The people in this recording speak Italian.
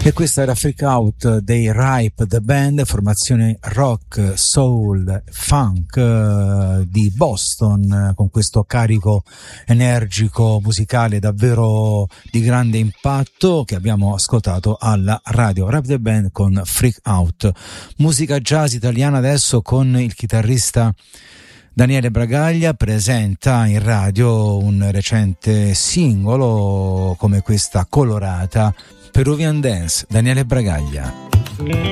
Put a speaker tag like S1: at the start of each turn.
S1: E questa era Freak Out dei Ripe the Band, formazione rock, soul, funk di Boston, con questo carico energico musicale davvero di grande impatto che abbiamo ascoltato alla radio. Ripe the Band con Freak Out. Musica jazz italiana adesso con il chitarrista Daniele Bragaglia, presenta in radio un recente singolo come questa Colorata, Peruvian Dance. Daniele Bragaglia.